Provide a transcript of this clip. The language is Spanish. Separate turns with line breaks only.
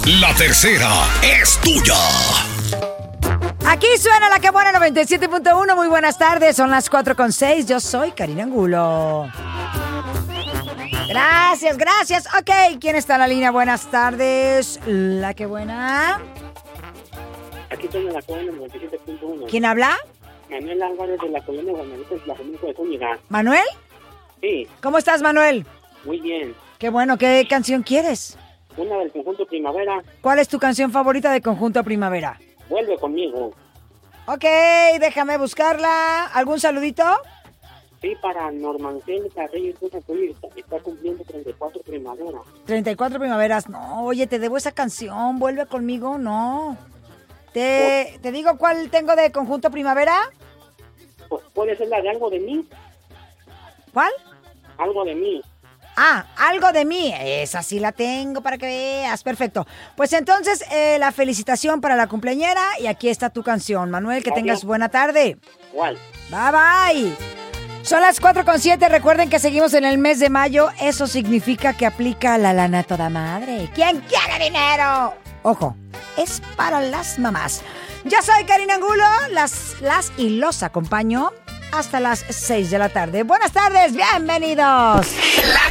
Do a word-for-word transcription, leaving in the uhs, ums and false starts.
La tercera es tuya.
Aquí suena la que buena noventa y siete punto uno. Muy buenas tardes, son las cuatro con seis. Yo soy Karina Angulo. Gracias, gracias. Ok, ¿quién está en la línea? Buenas tardes. La que buena.
Aquí estoy en la colonia noventa y siete punto uno.
¿Quién habla?
Manuel Álvarez de la colonia Guadalupe, la Comunidad de Zúñiga.
¿Manuel?
Sí.
¿Cómo estás, Manuel?
Muy bien.
Qué bueno, ¿qué canción quieres?
Una del conjunto Primavera.
¿Cuál es tu canción favorita de Conjunto Primavera?
Vuelve conmigo.
Ok, déjame buscarla. ¿Algún saludito?
Sí, para Normancel Carrillo, está cumpliendo treinta y cuatro primaveras.
treinta y cuatro primaveras. No, oye, te debo esa canción. Vuelve conmigo, no. ¿Te, ¿te digo cuál tengo de Conjunto Primavera?
¿Puede ser la de Algo de mí?
¿Cuál?
Algo de mí.
Ah, Algo de mí. Esa sí la tengo para que veas. Perfecto. Pues entonces, eh, la felicitación para la cumpleañera y aquí está tu canción. Manuel, que
Adiós.
tengas buena tarde.
Igual.
Bye, bye. Son las cuatro con siete. Recuerden que seguimos en el mes de mayo. Eso significa que aplica la lana toda madre. ¿Quién quiere dinero? Ojo, es para las mamás. Yo soy Karina Angulo. Las, las y los acompaño hasta las seis de la tarde. Buenas tardes, bienvenidos.
La